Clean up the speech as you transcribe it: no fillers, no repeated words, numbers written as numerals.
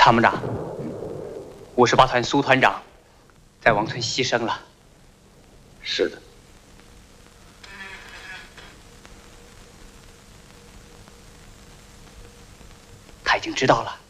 参谋长，58团苏团长在王村牺牲了。 是的。 他已经知道了。